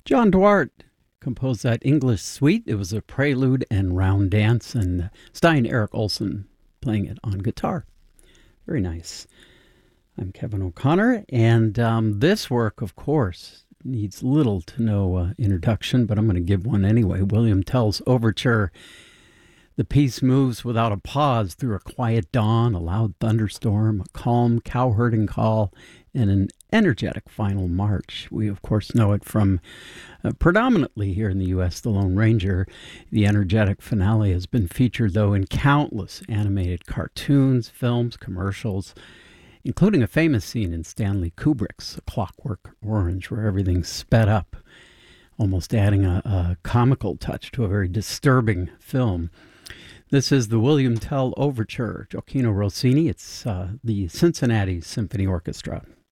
John Duarte composed that English suite. It was a prelude and round dance, and Stein Eric Olson playing it on guitar. Very nice. I'm Kevin O'Connor, and this work, of course, needs little to no introduction, but I'm going to give one anyway. William Tell's Overture. The piece moves without a pause through a quiet dawn, a loud thunderstorm, a calm cow-herding call, and an energetic final march. We, of course, know it from predominantly here in the U.S., The Lone Ranger. The energetic finale has been featured, though, in countless animated cartoons, films, commercials, including a famous scene in Stanley Kubrick's A Clockwork Orange, where everything's sped up, almost adding a comical touch to a very disturbing film. This is the William Tell Overture, Gioacchino Rossini. It's the Cincinnati Symphony Orchestra.